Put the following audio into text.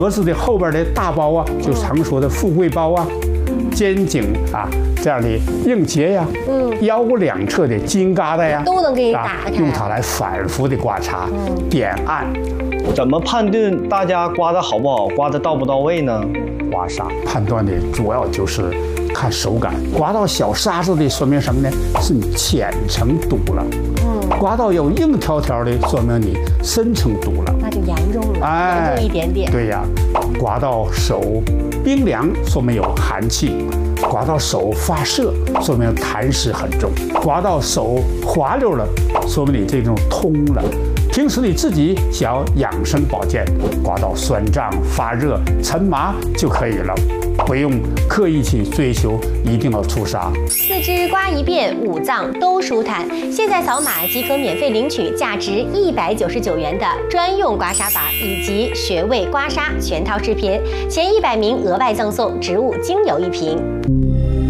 脖子的后边的大包啊，就常说的富贵包啊，肩颈啊这样的硬结呀，腰两侧的筋疙瘩呀， 都能给你打开， 用它来反复的刮擦、点按。 怎么判断大家刮的好不好，刮的到不到位呢？ 刮痧判断的主要就是看手感，刮到小沙子的说明什么呢？是你浅层堵了。刮到有硬条条的，说明你深层堵了， 那就严重了，严重一点点。 对呀，刮到手冰凉，说明有寒气；刮到手发涩，说明痰湿很重；刮到手滑溜了，说明你这种通了。平时你自己想要养生保健，刮到酸胀、发热、沉麻就可以了，不用刻意去追求一定要出痧。 四肢刮一遍，五脏都舒坦。现在扫码即可免费领取价值199元的专用刮痧板以及穴位刮痧全套视频，前100名额外赠送植物精油1瓶。